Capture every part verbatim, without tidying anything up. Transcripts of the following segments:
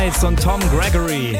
Und Tom Gregory.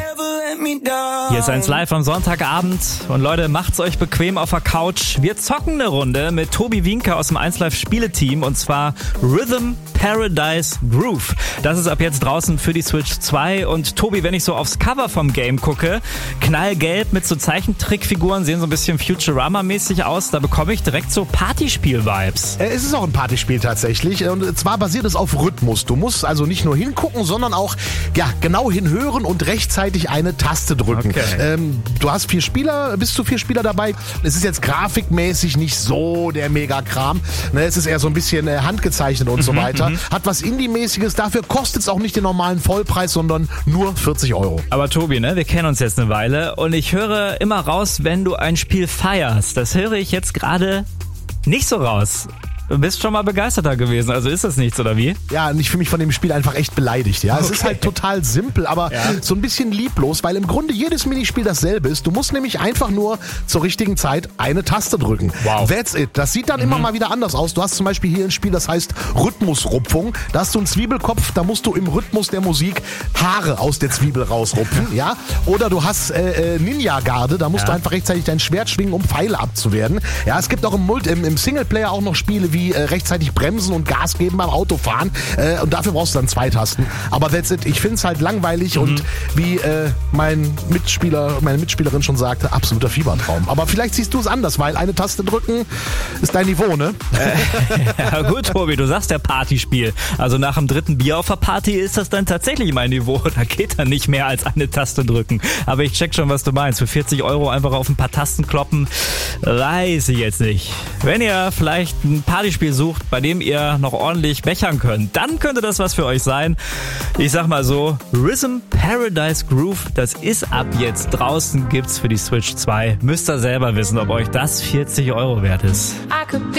Hier ist eins live am Sonntagabend. Und Leute, macht's euch bequem auf der Couch. Wir zocken eine Runde mit Tobi Wienke aus dem eins live Spieleteam. Und zwar Rhythm Paradise Groove. Das ist ab jetzt draußen für die Switch zwei. Und Tobi, wenn ich so aufs Cover vom Game gucke, knallgelb mit so Zeichentrickfiguren, sehen so ein bisschen Futurama-mäßig aus. Da bekomme ich direkt so Partyspiel-Vibes. Äh, es ist auch ein Partyspiel tatsächlich. Und zwar basiert es auf Rhythmus. Du musst also nicht nur hingucken, sondern auch ja, genau hinhören und rechtzeitig eine Taste drücken. Okay. Ähm, du hast vier Spieler, bis zu vier Spieler dabei. Es ist jetzt grafikmäßig nicht so der Mega-Kram. Ne, es ist eher so ein bisschen äh, handgezeichnet und mhm, so weiter. Mhm. Hat was Indie-mäßiges. Dafür kostet es auch nicht den normalen Vollpreis, sondern nur vierzig Euro. Aber Tobi, ne, wir kennen uns jetzt eine Weile und ich höre immer raus, wenn du ein Spiel feierst. Das höre ich jetzt gerade nicht so raus. Du bist schon mal begeisterter gewesen, also ist das nichts, oder wie? Ja, und ich fühle mich von dem Spiel einfach echt beleidigt. Ja, es okay. ist halt total simpel, aber ja. so ein bisschen lieblos, weil im Grunde jedes Minispiel dasselbe ist. Du musst nämlich einfach nur zur richtigen Zeit eine Taste drücken. Wow. That's it. Das sieht dann mhm. immer mal wieder anders aus. Du hast zum Beispiel hier ein Spiel, das heißt Rhythmusrupfung. Da hast du einen Zwiebelkopf, da musst du im Rhythmus der Musik Haare aus der Zwiebel rausrupfen. Ja? Oder du hast äh, Ninja-Garde, da musst ja. du einfach rechtzeitig dein Schwert schwingen, um Pfeile abzuwehren. Ja, es gibt auch im, Multi- im, im Singleplayer auch noch Spiele wie äh, rechtzeitig bremsen und Gas geben beim Autofahren. Äh, und dafür brauchst du dann zwei Tasten. Aber that's it. Ich finde es halt langweilig mhm. und wie äh, mein Mitspieler, meine Mitspielerin schon sagte, absoluter Fiebertraum. Aber vielleicht siehst du es anders, weil eine Taste drücken ist dein Niveau, ne? Ja gut, Tobi, du sagst ja Partyspiel. Also nach dem dritten Bier auf der Party ist das dann tatsächlich mein Niveau. Da geht dann nicht mehr als eine Taste drücken. Aber ich check schon, was du meinst. Für vierzig Euro einfach auf ein paar Tasten kloppen, weiß ich jetzt nicht. Wenn ihr vielleicht ein Partyspiel sucht, bei dem ihr noch ordentlich bechern könnt, dann könnte das was für euch sein. Ich sag mal so, Rhythm Paradise Groove, das ist ab jetzt draußen, gibt's für die Switch zwei. Müsst ihr selber wissen, ob euch das vierzig Euro wert ist.